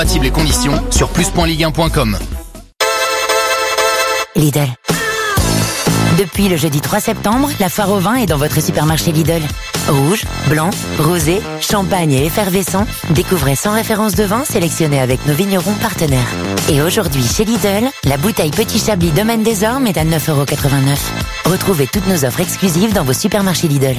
Compatibles et conditions sur plus.ligue1.com. Lidl. Depuis le jeudi 3 septembre, la foire au vin est dans votre supermarché Lidl. Rouge, blanc, rosé, champagne et effervescent. Découvrez 100 références de vin sélectionnées avec nos vignerons partenaires. Et aujourd'hui, chez Lidl, la bouteille Petit Chablis Domaine des Ormes est à 9,89 €. Retrouvez toutes nos offres exclusives dans vos supermarchés Lidl.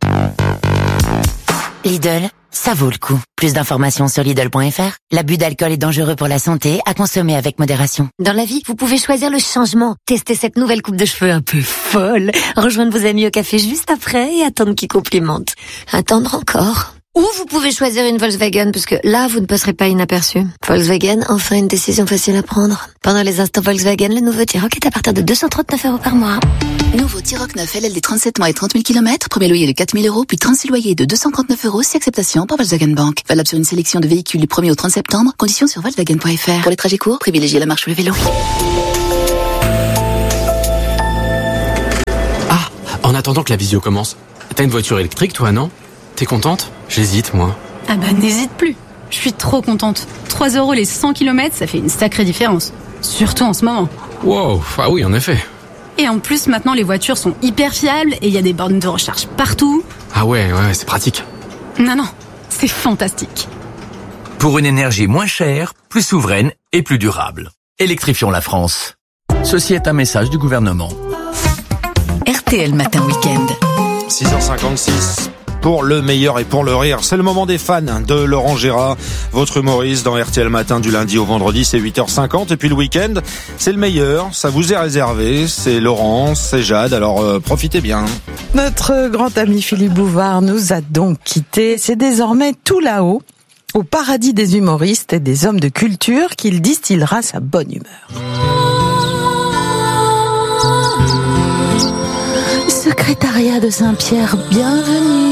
Lidl, ça vaut le coup. Plus d'informations sur Lidl.fr. L'abus d'alcool est dangereux pour la santé, à consommer avec modération. Dans la vie, vous pouvez choisir le changement. Tester cette nouvelle coupe de cheveux un peu folle. Rejoindre vos amis au café juste après et attendre qu'ils complimentent. Attendre encore. Ou vous pouvez choisir une Volkswagen, parce que là, vous ne passerez pas inaperçu. Volkswagen, enfin une décision facile à prendre. Pendant les instants Volkswagen, le nouveau T-Roc est à partir de 239 € par mois. Nouveau T-Roc 9 LLD 37 mois et 30 000 km, premier loyer de 4 000 €, puis 36 loyers de 239 € si acceptation par Volkswagen Bank. Valable sur une sélection de véhicules du 1er au 30 septembre, conditions sur Volkswagen.fr. Pour les trajets courts, privilégiez la marche ou le vélo. Ah, en attendant que la visio commence, t'as une voiture électrique toi, non? T'es contente? J'hésite, moi. Ah bah n'hésite plus. Je suis trop contente. 3 € les 100 km, ça fait une sacrée différence. Surtout en ce moment. Wow, ah oui, en effet. Et en plus, maintenant, les voitures sont hyper fiables et il y a des bornes de recharge partout. Ah ouais, c'est pratique. Non, c'est fantastique. Pour une énergie moins chère, plus souveraine et plus durable. Électrifions la France. Ceci est un message du gouvernement. RTL Matin Week-end. 6h56. Pour le meilleur et pour le rire, c'est le moment des fans de Laurent Gérard, votre humoriste dans RTL Matin du lundi au vendredi, c'est 8h50. Et puis le week-end, c'est le meilleur, ça vous est réservé, c'est Laurent, c'est Jade, alors profitez bien. Notre grand ami Philippe Bouvard nous a donc quittés, c'est désormais tout là-haut, au paradis des humoristes et des hommes de culture, qu'il distillera sa bonne humeur. Secrétariat de Saint-Pierre, bienvenue.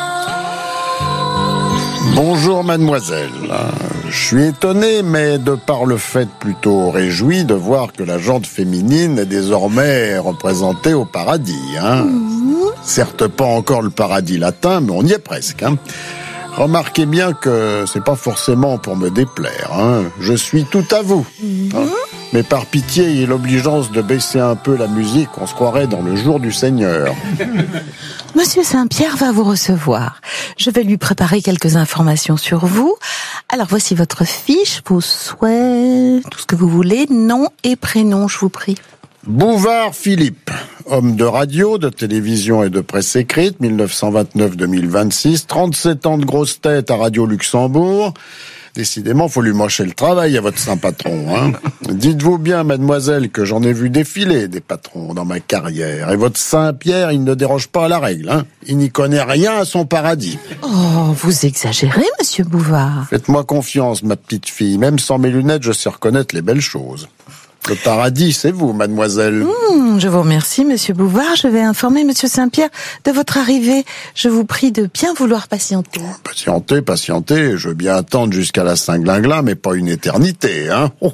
Bonjour mademoiselle, je suis étonné mais de par le fait plutôt réjoui de voir que la jante féminine est désormais représentée au paradis. Certes pas encore le paradis latin mais on y est presque. Remarquez bien que c'est pas forcément pour me déplaire. Je suis tout à vous. Mais par pitié et l'obligeance de baisser un peu la musique, on se croirait dans le jour du Seigneur. Monsieur Saint-Pierre va vous recevoir. Je vais lui préparer quelques informations sur vous. Alors voici votre fiche, vos souhaits, tout ce que vous voulez, nom et prénom, je vous prie. Bouvard Philippe, homme de radio, de télévision et de presse écrite, 1929-2026, 37 ans de grosse tête à Radio Luxembourg. Décidément, faut lui mocher le travail à votre saint patron. Dites-vous bien, mademoiselle, que j'en ai vu défiler des patrons dans ma carrière. Et votre Saint-Pierre, il ne déroge pas à la règle. Il n'y connaît rien à son paradis. Oh, vous exagérez, monsieur Bouvard. Faites-moi confiance, ma petite fille. Même sans mes lunettes, je sais reconnaître les belles choses. Le paradis, c'est vous, mademoiselle. Je vous remercie, monsieur Bouvard. Je vais informer monsieur Saint-Pierre de votre arrivée. Je vous prie de bien vouloir patienter. Patienter. Je veux bien attendre jusqu'à la Saint-Glinglin, mais pas une éternité,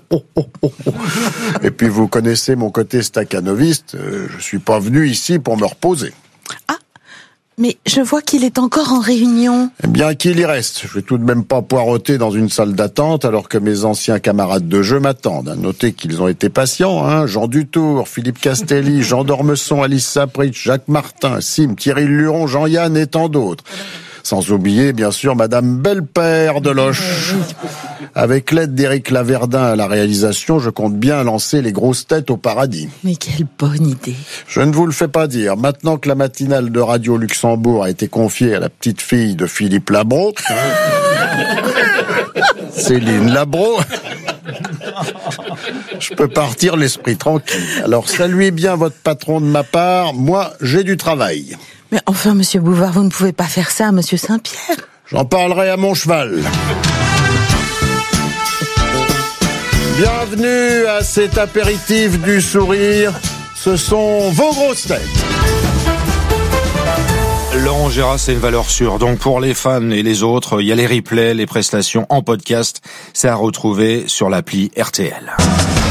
Et puis, vous connaissez mon côté staccanoviste. Je suis pas venu ici pour me reposer. Ah, mais je vois qu'il est encore en réunion. Eh bien, qu'il y reste. Je vais tout de même pas poireauter dans une salle d'attente alors que mes anciens camarades de jeu m'attendent. Notez qu'ils ont été patients, Jean Dutour, Philippe Castelli, Jean d'Ormesson, Alice Sapritch, Jacques Martin, Sim, Thierry Luron, Jean-Yann et tant d'autres. Sans oublier, bien sûr, Madame Belle-Père de Loche. Avec l'aide d'Éric Laverdin à la réalisation, je compte bien lancer les grosses têtes au paradis. Mais quelle bonne idée. Je ne vous le fais pas dire. Maintenant que la matinale de Radio Luxembourg a été confiée à la petite fille de Philippe Labro, Céline Labro, je peux partir l'esprit tranquille. Alors saluez bien votre patron de ma part. Moi, j'ai du travail. Mais enfin, monsieur Bouvard, vous ne pouvez pas faire ça à monsieur Saint-Pierre. J'en parlerai à mon cheval. Bienvenue à cet apéritif du sourire. Ce sont vos grosses têtes. Laurent Gérard, c'est une valeur sûre. Donc pour les fans et les autres, il y a les replays, les prestations en podcast. C'est à retrouver sur l'appli RTL.